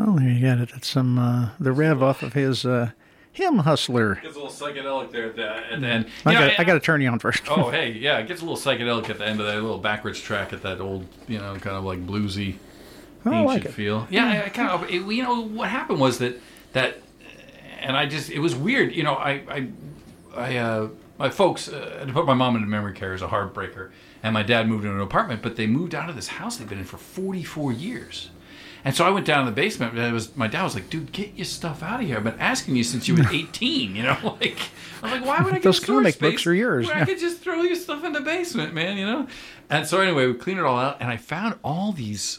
Oh, there you got it. That's some the rev off of his Hymn Hustler. Gets a little psychedelic there at the end. I got to turn you on first. Oh, hey, yeah, it gets a little psychedelic at the end of that little backwards track at that old, kind of like bluesy, ancient like it. feel. Yeah, I kind of, what happened was that, and it was weird. My folks had to put my mom into memory care as a heartbreaker, and my dad moved into an apartment, but they moved out of this house they've been in for 44 years. And so I went down to the basement. My dad was like, "Dude, get your stuff out of here. I've been asking you since you were 18." I was like, "Why would I get those storage comic space books are yours? where I could just throw your stuff in the basement, man?" And so anyway, we cleaned it all out, and I found all these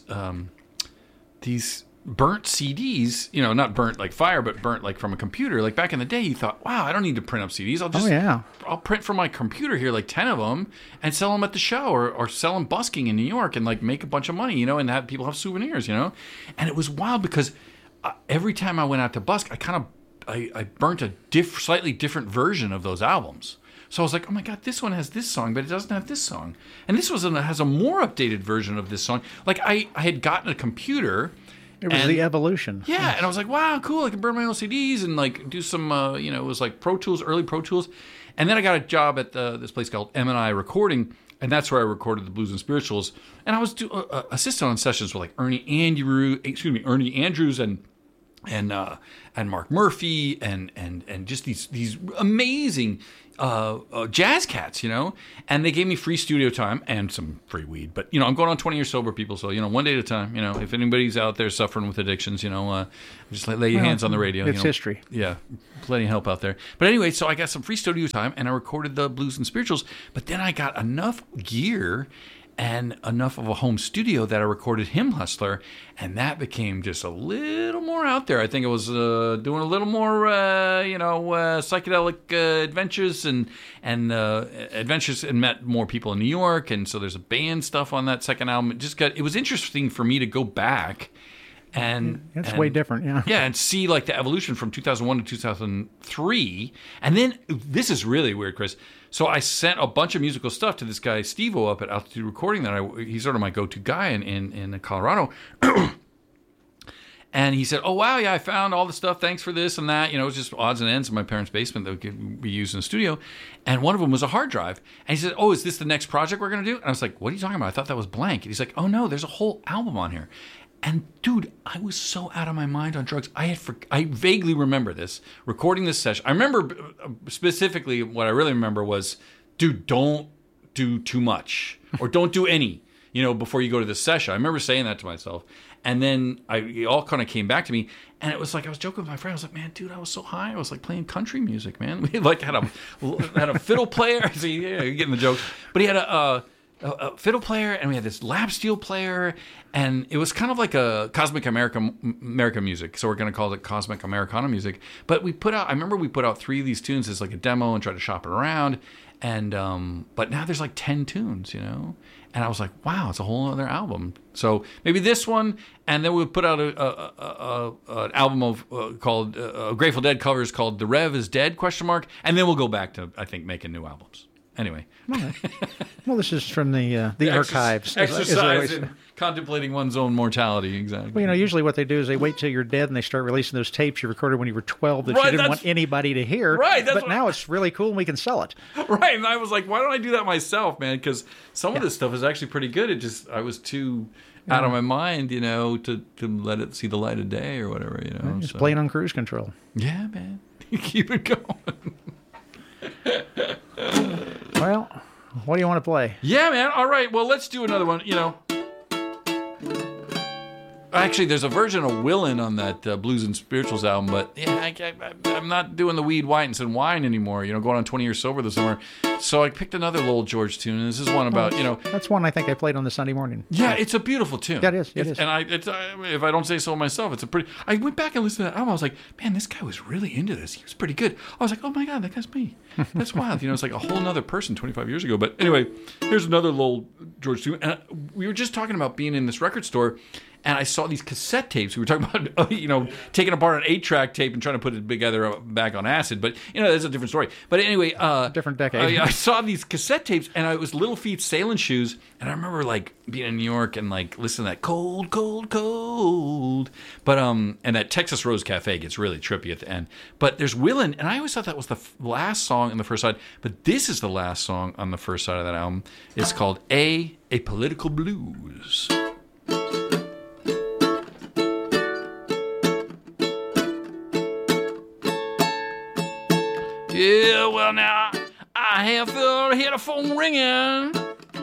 burnt CDs. Not burnt like fire, but burnt like from a computer. Like back in the day, you thought, "Wow, I don't need to print up CDs. I'll print from my computer here like 10 of them and sell them at the show or sell them busking in New York and like make a bunch of money, and have people have souvenirs, And it was wild because every time I went out to busk, I burnt a slightly different version of those albums. So I was like, oh my God, this one has this song, but it doesn't have this song. And this has a more updated version of this song. Like I had gotten a computer. It was the evolution. Yeah, and I was like, wow, cool. I can burn my own CDs and like do some, it was like Pro Tools, early Pro Tools. And then I got a job at this place called M&I Recording, and that's where I recorded the Blues and Spirituals. And I was assistant on sessions with like Ernie Andrews and Mark Murphy and just these amazing jazz cats, and they gave me free studio time and some free weed. But I'm going on 20 years sober, people. So one day at a time. If anybody's out there suffering with addictions, just lay your hands on the radio. It's history. Yeah, plenty of help out there. But anyway, so I got some free studio time and I recorded the Blues and Spirituals. But then I got enough gear and enough of a home studio that I recorded Hymn Hustler, and that became just a little more out there. I think it was doing a little more, psychedelic adventures and adventures, and met more people in New York. And so there's a band stuff on that second album. It was interesting for me to go back. And it's way different, yeah. Yeah, and see like the evolution from 2001 to 2003. And then this is really weird, Chris. So I sent a bunch of musical stuff to this guy Steve-O up at Altitude Recording he's sort of my go-to guy in Colorado. And he said, "Oh wow, yeah, I found all the stuff. Thanks for this and that. It was just odds and ends in my parents' basement that could be used in the studio." And one of them was a hard drive. And he said, "Oh, is this the next project we're going to do?" And I was like, "What are you talking about? I thought that was blank." And he's like, "Oh no, there's a whole album on here." And dude, I was so out of my mind on drugs. I vaguely remember this, recording this session. I remember specifically what I really remember was, dude, don't do too much or don't do any, before you go to this session. I remember saying that to myself. And then it all kind of came back to me. And it was like, I was joking with my friend. I was like, man, dude, I was so high. I was like playing country music, man. We like had a fiddle player. See, yeah, you're getting the joke. But he had a fiddle player, and we had this lap steel player, and it was kind of like a Cosmic America music, so we're going to call it Cosmic Americana music. But I remember we put out 3 of these tunes as like a demo and tried to shop it around, and but now there's like 10 tunes, and I was like, wow, it's a whole other album. So maybe this one, and then we'll put out an album of called Grateful Dead covers called "The Rev Is Dead?" ? And then we'll go back to, I think, making new albums. Anyway. Well, this is from the archives. Exercise in contemplating one's own mortality, exactly. Well, usually what they do is they wait till you're dead and they start releasing those tapes you recorded when you were 12 that you didn't want anybody to hear. Right. But now it's really cool and we can sell it. Right. And I was like, why don't I do that myself, man? Because some of this stuff is actually pretty good. I was too out of my mind, to let it see the light of day or whatever, Just playing on cruise control. Yeah, man. Keep it going. Well, what do you want to play? Yeah, man. All right. Well, let's do another one. Actually, there's a version of Willin' on that Blues and Spirituals album, but yeah, I'm not doing the Weed, Whites, and Wine anymore, going on 20 years sober this summer. So I picked another Lowell George tune, and this is one about, That's one I think I played on the Sunday morning. Yeah, it's a beautiful tune. Yeah, it is. And if I don't say so myself, I went back and listened to that album. I was like, man, this guy was really into this. He was pretty good. I was like, oh my God, that guy's me. That's wild. It's like a whole nother person 25 years ago. But anyway, here's another Lowell George tune. And we were just talking about being in this record store, and I saw these cassette tapes. We were talking about, taking apart an 8-track tape and trying to put it together back on acid. But, that's a different story. But anyway. Different decade. I saw these cassette tapes, and it was Little Feat's Sailing Shoes. And I remember, being in New York and, listening to that cold, cold, cold. But, and that Texas Rose Cafe gets really trippy at the end. But there's Willin', and I always thought that was the last song on the first side. But this is the last song on the first side of that album. It's called A Political Blues. Yeah, well now, I have heard the phone ringing.